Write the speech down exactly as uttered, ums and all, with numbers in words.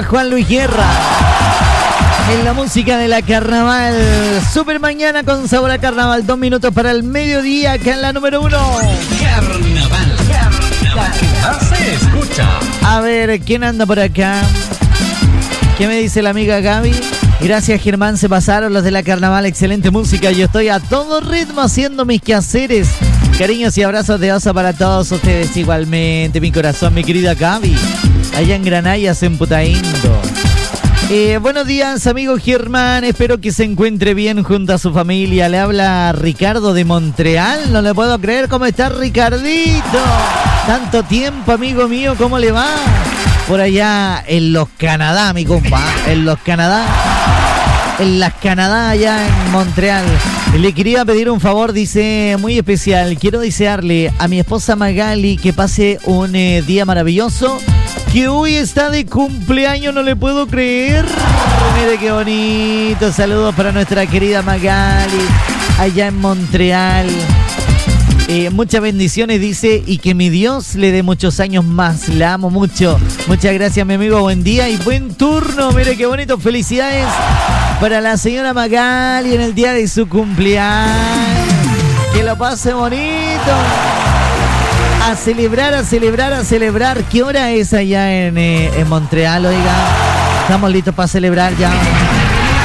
va Juan Luis Guerra. En la música de la carnaval. Super mañana con sabor a carnaval. Dos minutos para el mediodía, acá en la número uno. Carnaval. Carnaval. Más se escucha. A ver, ¿quién anda por acá? ¿Qué me dice la amiga Gaby? Gracias, Germán, se pasaron los de la carnaval. Excelente música. Yo estoy a todo ritmo haciendo mis quehaceres. Cariños y abrazos de oso para todos ustedes igualmente. Mi corazón, mi querida Gaby. Allá en Granayas, en Putaindo. Eh, buenos días, amigo Germán. Espero que se encuentre bien junto a su familia. Le habla Ricardo de Montreal. No le puedo creer. ¿Cómo está, Ricardito? Tanto tiempo, amigo mío. ¿Cómo le va? Por allá en los Canadá, mi compa. En los Canadá. En las Canadá, allá en Montreal. Le quería pedir un favor, dice, muy especial. Quiero desearle a mi esposa Magali que pase un eh, día maravilloso. Que hoy está de cumpleaños, no le puedo creer. Mire qué bonito. Saludos para nuestra querida Magali, allá en Montreal. Eh, muchas bendiciones, dice, y que mi Dios le dé muchos años más. La amo mucho. Muchas gracias, mi amigo. Buen día y buen turno. Mire qué bonito. Felicidades para la señora Magali en el día de su cumpleaños. Que lo pase bonito. A celebrar, a celebrar, a celebrar. ¿Qué hora es allá en, eh, en Montreal, oiga? Estamos listos para celebrar ya.